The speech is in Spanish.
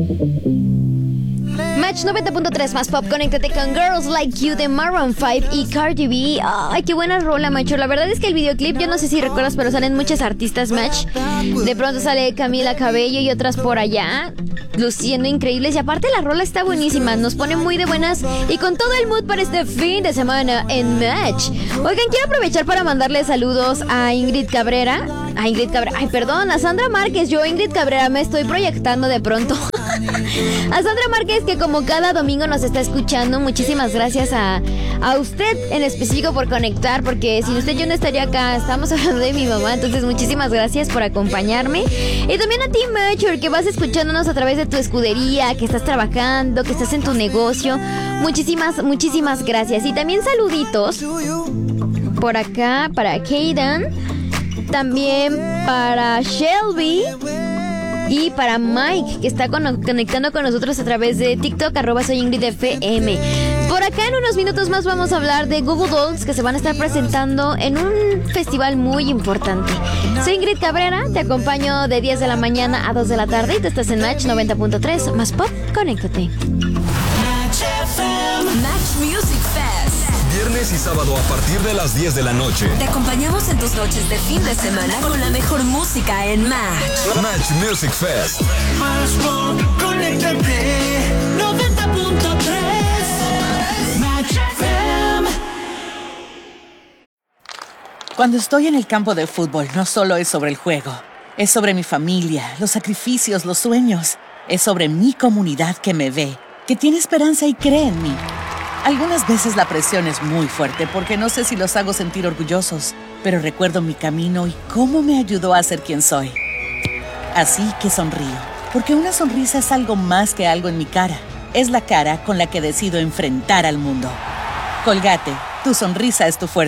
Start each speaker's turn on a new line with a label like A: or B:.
A: Match 90.3 más pop, conéctate con Girls Like You de Maroon 5 y Cardi B. Ay, qué buena rola, macho. La verdad es que el videoclip, yo no sé si recuerdas, pero salen muchas artistas, Match. De pronto sale Camila Cabello y otras por allá, luciendo increíbles. Y aparte la rola está buenísima, nos pone muy de buenas y con todo el mood para este fin de semana en Match. Oigan, quiero aprovechar para mandarle saludos a Ingrid Cabrera. Ay, perdón, a Sandra Márquez. Yo, Ingrid Cabrera, me estoy proyectando de pronto. A Sandra Márquez, que como cada domingo nos está escuchando. Muchísimas gracias a usted en específico por conectar, porque sin usted yo no estaría acá. Estamos hablando de mi mamá, entonces muchísimas gracias por acompañarme. Y también a ti, Mature, que vas escuchándonos a través de tu escudería, que estás trabajando, que estás en tu negocio. Muchísimas gracias. Y también saluditos por acá para Kaydan, también para Shelby y para Mike, que está conectando con nosotros a través de TikTok, @soyingridfm. Por acá en unos minutos más vamos a hablar de Google Dolls, que se van a estar presentando en un festival muy importante. Soy Ingrid Cabrera, te acompaño de 10 de la mañana a 2 de la tarde y tú estás en Match 90.3, más pop, conéctate.
B: Match Music Fest.
C: Viernes y sábado a partir de las 10 de la noche.
B: Te acompañamos en tus noches de fin de semana con la mejor música en Match.
C: Match Music Fest.
D: Más pop, conéctate, 90.3 Match FM.
E: Cuando estoy en el campo de fútbol, no solo es sobre el juego. Es sobre mi familia, los sacrificios, los sueños. Es sobre mi comunidad que me ve, que tiene esperanza y cree en mí. Algunas veces la presión es muy fuerte porque no sé si los hago sentir orgullosos, pero recuerdo mi camino y cómo me ayudó a ser quien soy. Así que sonrío, porque una sonrisa es algo más que algo en mi cara. Es la cara con la que decido enfrentar al mundo. Colgate, tu sonrisa es tu fuerza.